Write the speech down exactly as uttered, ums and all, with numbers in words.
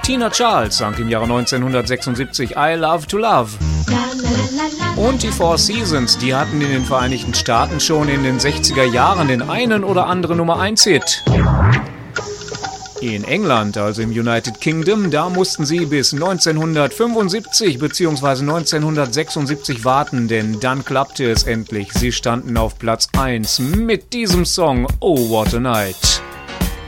Tina Charles sang im Jahre neunzehnhundertsechsundsiebzig I Love to Love. Und die Four Seasons, die hatten in den Vereinigten Staaten schon in den sechziger Jahren den einen oder anderen Nummer eins Hit. In England, also im United Kingdom, da mussten sie bis neunzehnhundertfünfundsiebzig bzw. neunzehnhundertsechsundsiebzig warten, denn dann klappte es endlich. Sie standen auf Platz eins mit diesem Song Oh What a Night.